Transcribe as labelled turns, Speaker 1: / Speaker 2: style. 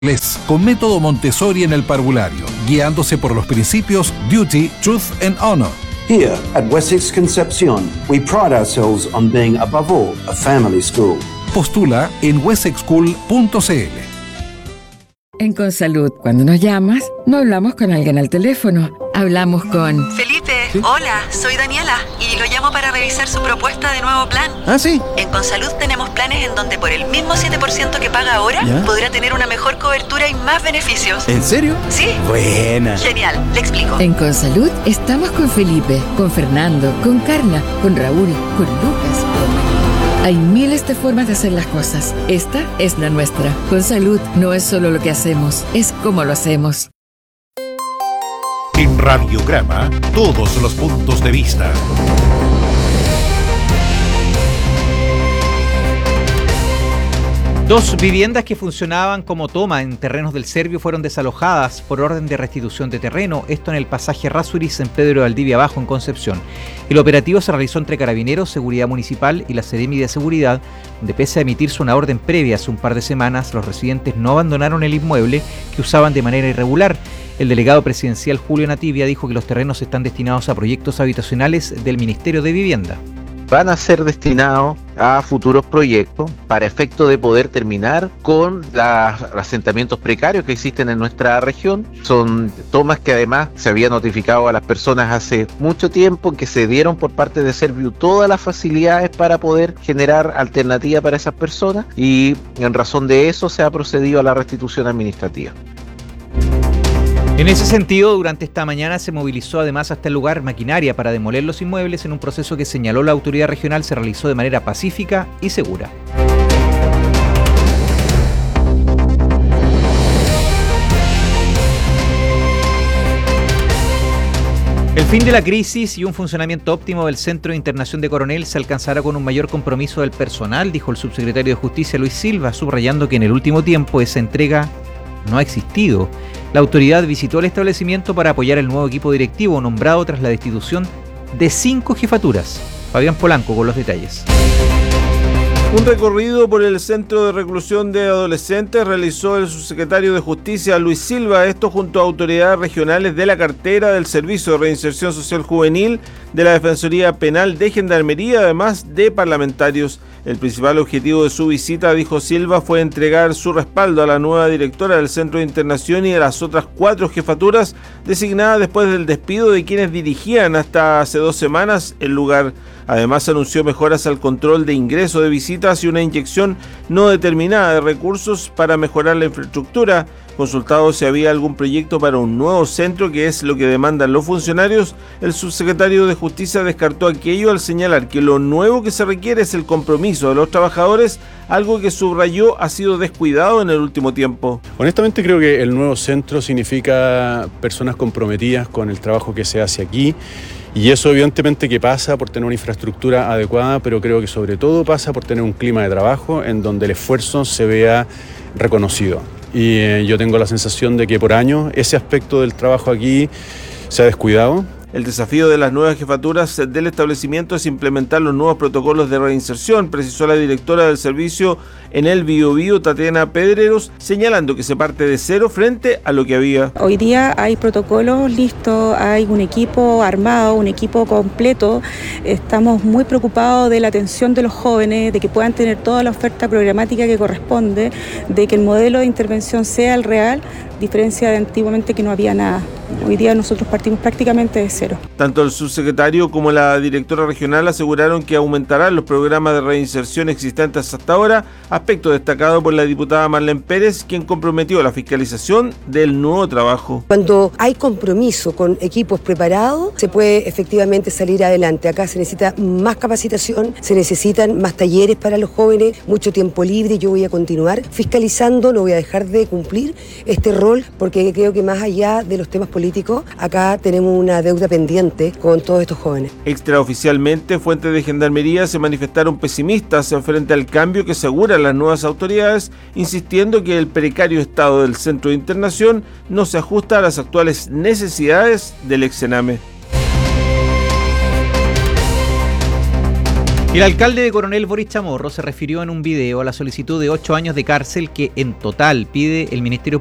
Speaker 1: con método Montessori en el parvulario, guiándose por los principios Duty, Truth and Honor.
Speaker 2: Here at Wessex Concepcion, we pride ourselves on being above all a family school.
Speaker 1: Postula en wessexschool.cl.
Speaker 3: En Consalud, cuando nos llamas, no hablamos con alguien al teléfono, hablamos con...
Speaker 4: Felipe, ¿sí? Hola, soy Daniela y lo llamo para revisar su propuesta de nuevo plan.
Speaker 5: ¿Ah, sí?
Speaker 4: En Consalud tenemos planes en donde por el mismo 7% que paga ahora, ¿ya?, podrá tener una mejor cobertura y más beneficios.
Speaker 5: ¿En serio?
Speaker 4: Sí.
Speaker 5: Buena.
Speaker 4: Genial, le explico.
Speaker 3: En Consalud estamos con Felipe, con Fernando, con Carla, con Raúl, con Lucas, con María. Hay miles de formas de hacer las cosas. Esta es la nuestra. Consalud no es solo lo que hacemos, es cómo lo hacemos.
Speaker 6: En Radiograma, todos los puntos de vista.
Speaker 7: Dos viviendas que funcionaban como toma en terrenos del Servio fueron desalojadas por orden de restitución de terreno, esto en el pasaje Rasuris en Pedro de Valdivia Bajo, en Concepción. El operativo se realizó entre Carabineros, Seguridad Municipal y la Seremi de Seguridad, donde pese a emitirse una orden previa hace un par de semanas, los residentes no abandonaron el inmueble que usaban de manera irregular. El delegado presidencial Julio Nativia dijo que los terrenos están destinados a proyectos habitacionales del Ministerio de Vivienda.
Speaker 8: Van a ser destinados a futuros proyectos para efecto de poder terminar con los asentamientos precarios que existen en nuestra región. Son tomas que además se había notificado a las personas hace mucho tiempo, que se dieron por parte de Serviu todas las facilidades para poder generar alternativa para esas personas, y en razón de eso se ha procedido a la restitución administrativa.
Speaker 7: En ese sentido, durante esta mañana se movilizó además hasta el lugar maquinaria para demoler los inmuebles en un proceso que señaló la autoridad regional se realizó de manera pacífica y segura. El fin de la crisis y un funcionamiento óptimo del Centro de Internación de Coronel se alcanzará con un mayor compromiso del personal, dijo el subsecretario de Justicia Luis Silva, subrayando que en el último tiempo esa entrega no ha existido. La autoridad visitó el establecimiento para apoyar el nuevo equipo directivo nombrado tras la destitución de 5 jefaturas. Fabián Polanco con los detalles.
Speaker 9: Un recorrido por el Centro de Reclusión de Adolescentes realizó el subsecretario de Justicia Luis Silva, esto junto a autoridades regionales de la cartera del Servicio de Reinserción Social Juvenil, de la Defensoría Penal de Gendarmería, además de parlamentarios. El principal objetivo de su visita, dijo Silva, fue entregar su respaldo a la nueva directora del Centro de Internación y a las otras 4 jefaturas designadas después del despido de quienes dirigían hasta hace 2 semanas el lugar. Además, anunció mejoras al control de ingreso de visitas y una inyección no determinada de recursos para mejorar la infraestructura. Consultado si había algún proyecto para un nuevo centro, que es lo que demandan los funcionarios, el subsecretario de Justicia descartó aquello al señalar que lo nuevo que se requiere es el compromiso de los trabajadores, algo que subrayó ha sido descuidado en el último tiempo.
Speaker 10: Honestamente creo que el nuevo centro significa personas comprometidas con el trabajo que se hace aquí. Y eso evidentemente que pasa por tener una infraestructura adecuada, pero creo que sobre todo pasa por tener un clima de trabajo en donde el esfuerzo se vea reconocido. Y yo tengo la sensación de que por años ese aspecto del trabajo aquí se ha descuidado.
Speaker 9: El desafío de las nuevas jefaturas del establecimiento es implementar los nuevos protocolos de reinserción, precisó la directora del servicio en el Biobío, Tatiana Pedreros, señalando que se parte de cero frente a lo que había.
Speaker 11: Hoy día hay protocolos listos, hay un equipo armado, un equipo completo. Estamos muy preocupados de la atención de los jóvenes, de que puedan tener toda la oferta programática que corresponde, de que el modelo de intervención sea el real, diferencia de antiguamente que no había nada. Hoy día nosotros partimos prácticamente de cero.
Speaker 9: Tanto el subsecretario como la directora regional aseguraron que aumentarán los programas de reinserción existentes hasta ahora, aspecto destacado por la diputada Marlene Pérez, quien comprometió la fiscalización del nuevo trabajo.
Speaker 12: Cuando hay compromiso con equipos preparados, se puede efectivamente salir adelante. Acá se necesita más capacitación, se necesitan más talleres para los jóvenes, mucho tiempo libre. Yo voy a continuar fiscalizando, no voy a dejar de cumplir este rol, porque creo que más allá de los temas políticos, acá tenemos una deuda pendiente con todos estos jóvenes.
Speaker 9: Extraoficialmente, fuentes de Gendarmería se manifestaron pesimistas frente al cambio que aseguran las nuevas autoridades, insistiendo que el precario estado del Centro de Internación no se ajusta a las actuales necesidades del ex Sename.
Speaker 7: El alcalde de Coronel, Boris Chamorro, se refirió en un video a la solicitud de 8 años de cárcel que en total pide el Ministerio